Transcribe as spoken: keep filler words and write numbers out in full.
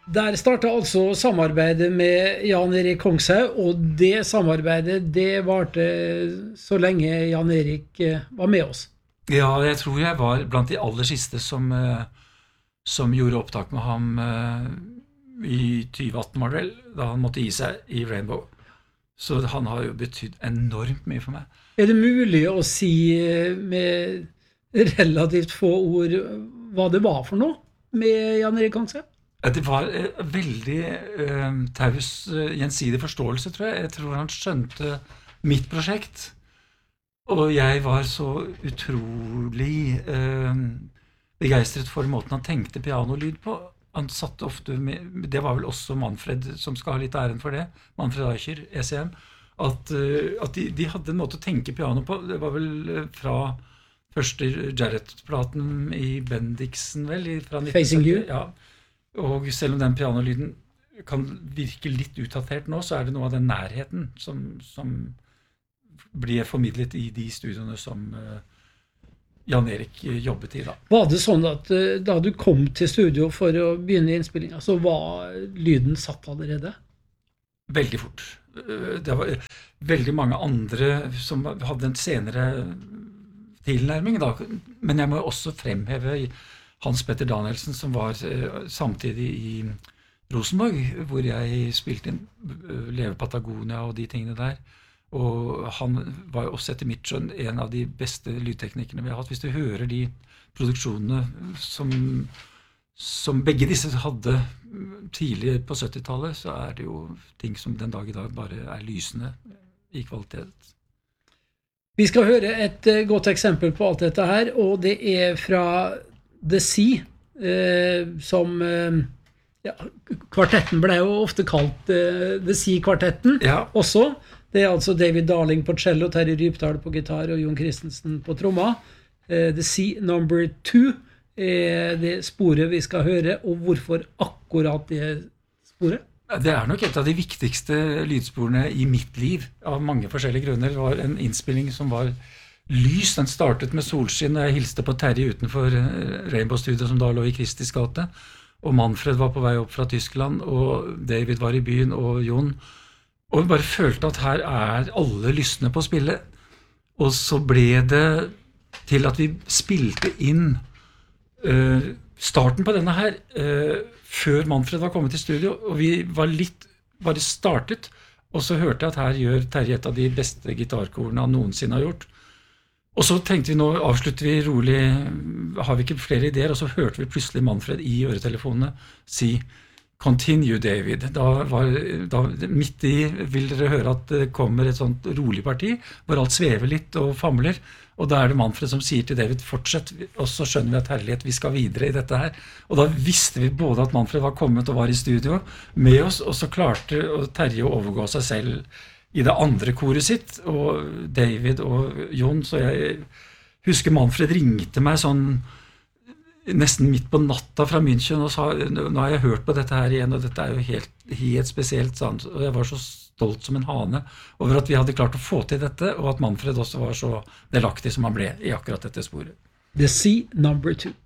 Der startet altså samarbeidet med Jan Erik Kongshaug, og det samarbeidet, det varte så lenge Jan Erik var med oss. Ja, jeg tror jeg var blant de aller siste som, som gjorde opptak med ham i tjue atten, var det vel, da han måtte gi seg i Rainbow. Så han har jo betydd enormt mye for meg. Er det mulig å si med relativt få ord hva det var for noe med Jan Erik Kongshaug? Det var veldig uh, taus uh, gjensidig forståelse, tror jeg. Jeg tror han skjønte mitt prosjekt, og jeg var så utrolig uh, begeistret for måten han tenkte pianolyd på. Han satt ofte med, det var vel også Manfred som skal ha litt æren for det, Manfred Eicher, E C M, at, uh, at de, de hadde en måte å tenke piano på. Det var vel fra første Jarrett-platen i Bendiksen, vel, fra nitten sytti. Facing You? Ja. Og selv om den pianolyden kan virke litt utdatert nå, så er det noe av den nærheten som, som blir formidlet i de studioene som uh, Jan Erik jobbet i da. Var det sånn at uh, da du kom til studio for å begynne innspillingen, så var lyden satt allerede? Veldig fort. Uh, det var uh, veldig mange andre som hadde en senere tilnærming da, men jeg må også fremheve Hans Petter Danielsen, som var uh, samtidig i Rosenborg, hvor jeg spilte inn uh, Leve Patagonia og de tingene der. Og han var jo også etter mitt skjønn en av de beste lydteknikerne vi har hatt. Hvis du hører de produksjonene som, som begge disse hadde tidlig på syttitallet, så er det jo ting som den dag i dag bare er lysende i kvalitet. Vi skal høre et uh, godt eksempel på alt dette her, og det er fra The Sea, eh, som eh, ja, kvartetten ble jo ofte kalt eh, The Sea-kvartetten ja. Også. Det er altså David Darling på cello, Terje Rypdal på gitar og Jon Christensen på tromma. Eh, The Sea number two er det sporet vi skal høre, og hvorfor akkurat det sporet? Det er nok et av de viktigste lydsporene i mitt liv, av mange forskjellige grunner. Det var en innspilling som var lys, den startet med solskinn, og jeg hilste på Terje utenfor Rainbow Studio, som da lå i Kristi gate, og Manfred var på vei opp fra Tyskland, og David var i byen, og Jon, og vi bare følte at her er alle lystne på å spille, og så ble det til at vi spilte inn uh, starten på denne her, uh, før Manfred var kommet til studio, og vi var litt, bare startet, og så hørte jeg at her gjør Terje et av de beste gitarkorene han noensinne har gjort. Og så tenkte vi, nå avslutter vi rolig, har vi ikke flere ideer, og så hørte vi plutselig Manfred i øretelefonene si «Continue, David». Da var, da, midt i vil dere høre at det kommer et sånt rolig parti, hvor alt svever litt og famler, og da er det Manfred som sier til David «Fortsett», og så skjønner vi at herlighet, vi skal videre i dette her. Og da visste vi både at Manfred var kommet og var i studio med oss, og så klarte Terje å overgå seg selv i det andre koret sitt, og David og Jon, så jeg husker Manfred ringte meg sånn nesten midt på natta fra München og sa, nå har jeg hørt på dette her igjen, og dette er jo helt, helt spesielt, sant? Og jeg var så stolt som en hane over at vi hadde klart å få til dette, og at Manfred også var så delaktig som han ble i akkurat dette sporet. The Sea number two.